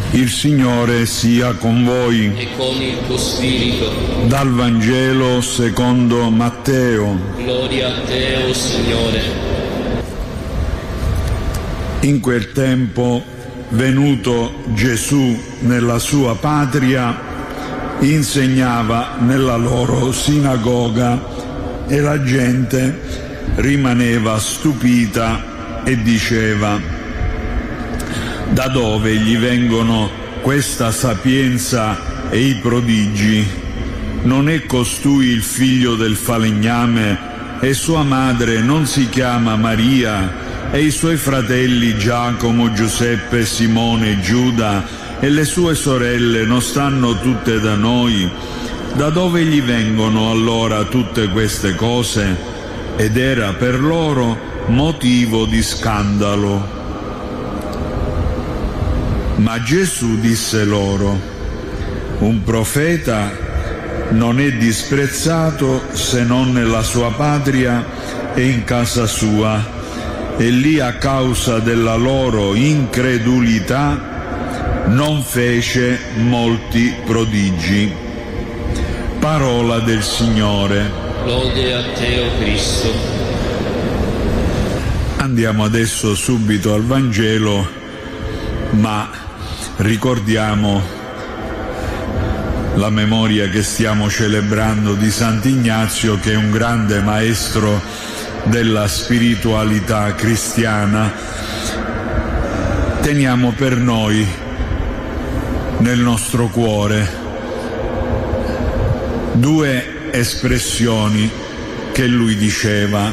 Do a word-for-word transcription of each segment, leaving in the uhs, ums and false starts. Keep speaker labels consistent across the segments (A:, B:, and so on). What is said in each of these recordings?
A: Il Signore sia con voi.
B: E con il tuo spirito.
A: Dal Vangelo secondo Matteo.
B: Gloria a te, o Signore.
A: In quel tempo, venuto Gesù nella sua patria, insegnava nella loro sinagoga e la gente rimaneva stupita e diceva: da dove gli vengono questa sapienza e i prodigi? Non è costui il figlio del falegname e sua madre non si chiama Maria e i suoi fratelli Giacomo, Giuseppe, Simone e Giuda e le sue sorelle non stanno tutte da noi? Da dove gli vengono allora tutte queste cose? Ed era per loro motivo di scandalo. Ma Gesù disse loro: un profeta non è disprezzato se non nella sua patria e in casa sua, e lì a causa della loro incredulità non fece molti prodigi. Parola del Signore.
B: Lode a te, o Cristo.
A: Andiamo adesso subito al Vangelo, ma ricordiamo la memoria che stiamo celebrando di Sant'Ignazio, che è un grande maestro della spiritualità cristiana. Teniamo per noi nel nostro cuore due espressioni che lui diceva: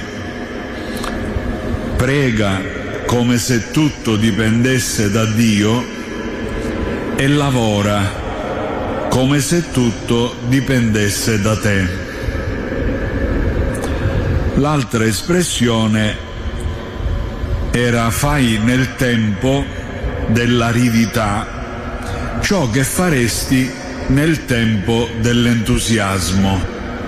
A: prega come se tutto dipendesse da Dio e lavora come se tutto dipendesse da te. L'altra espressione era: fai nel tempo dell'aridità ciò che faresti nel tempo dell'entusiasmo.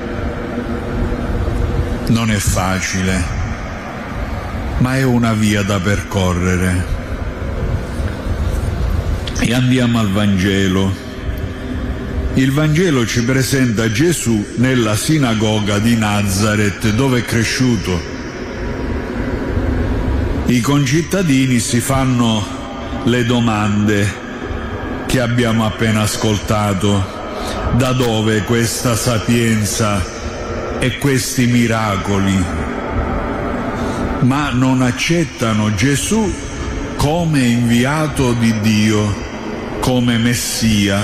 A: Non è facile, ma è una via da percorrere. E andiamo al Vangelo. Il Vangelo ci presenta Gesù nella sinagoga di Nazaret, dove è cresciuto. I concittadini si fanno le domande che abbiamo appena ascoltato: da dove questa sapienza e questi miracoli? Ma non accettano Gesù come inviato di Dio, come Messia.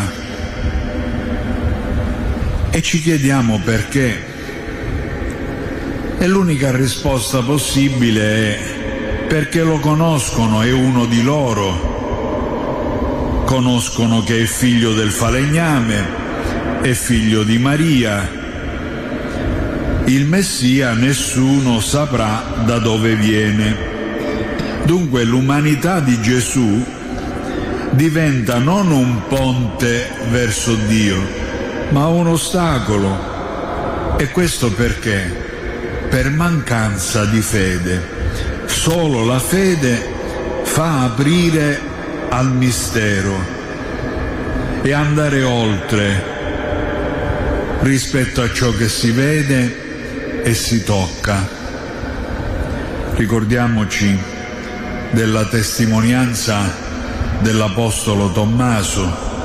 A: E ci chiediamo perché. E l'unica risposta possibile è: perché lo conoscono, è uno di loro. Conoscono che è figlio del falegname, è figlio di Maria. Il Messia nessuno saprà da dove viene. Dunque l'umanità di Gesù diventa non un ponte verso Dio, ma un ostacolo. E questo perché? Per mancanza di fede. Solo la fede fa aprire al mistero e andare oltre rispetto a ciò che si vede e si tocca. Ricordiamoci della testimonianza dell'Apostolo Tommaso,